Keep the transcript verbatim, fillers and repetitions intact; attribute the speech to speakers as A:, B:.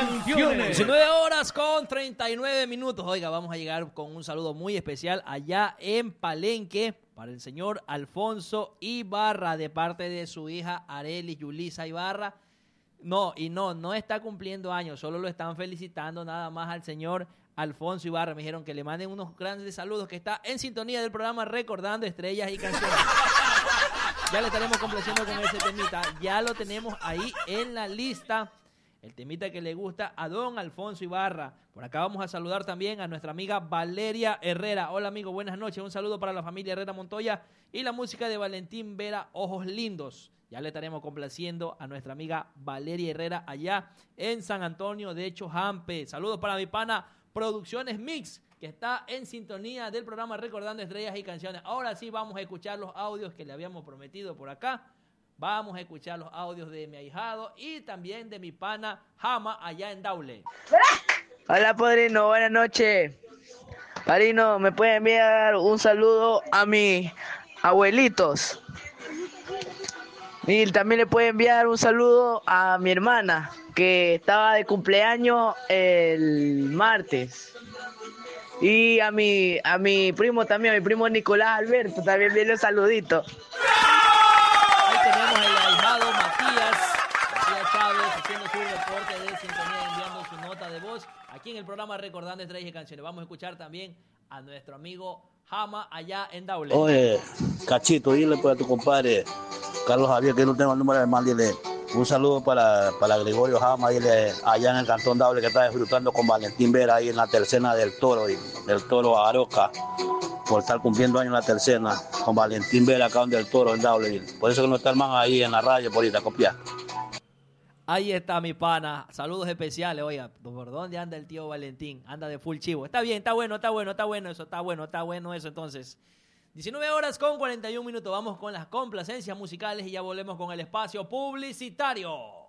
A: Canciones.
B: diecinueve horas con treinta y nueve minutos. Oiga, vamos a llegar con un saludo muy especial allá en Palenque para el señor Alfonso Ibarra de parte de su hija Arely Yulisa Ibarra. No, y no, no está cumpliendo años, solo lo están felicitando nada más al señor Alfonso Ibarra. Me dijeron que le manden unos grandes saludos, que está en sintonía del programa Recordando Estrellas y Canciones. Ya le estaremos complaciendo con ese temita. Ya lo tenemos ahí en la lista. El temita que le gusta a don Alfonso Ibarra. Por acá vamos a saludar también a nuestra amiga Valeria Herrera. Hola, amigo, buenas noches. Un saludo para la familia Herrera Montoya y la música de Valentín Vera, Ojos Lindos. Ya le estaremos complaciendo a nuestra amiga Valeria Herrera allá en San Antonio de Chojampe. Saludos para mi pana Producciones Mix, que está en sintonía del programa Recordando Estrellas y Canciones. Ahora sí vamos a escuchar los audios que le habíamos prometido por acá. Vamos a escuchar los audios de mi ahijado y también de mi pana Jama allá en Daule.
C: Hola, padrino, buenas noches. Padrino, ¿me puede enviar un saludo a mis abuelitos? Y también le puede enviar un saludo a mi hermana, que estaba de cumpleaños el martes. Y a mi, a mi primo también, a mi primo Nicolás Alberto, también viene un saludito.
B: Ahí tenemos el ahijado Matías, Matías Chávez, haciendo su reporte de sintonía, enviando su nota de voz aquí en el programa Recordando Estrellas y Canciones. Vamos a escuchar también a nuestro amigo Jama allá en Daule.
D: Oye, Cachito, dile pues a tu compadre Carlos Javier, que no tengo el número de mal, dile un saludo para, para Gregorio Jama, dile allá en el Cantón Daule, que está disfrutando con Valentín Vera ahí en la tercena del Toro, y del Toro a Aroca, por estar cumpliendo años en la tercena con Valentín Vera acá donde el Toro en Daule. Por eso que no está el man ahí en la radio por ahorita copiar.
B: Ahí está mi pana, saludos especiales. Oiga, ¿por dónde anda el tío Valentín? Anda de full chivo. Está bien, está bueno, está bueno, está bueno eso, está bueno, está bueno eso. Entonces, diecinueve horas con cuarenta y un minutos. Vamos con las complacencias musicales y ya volvemos con el espacio publicitario.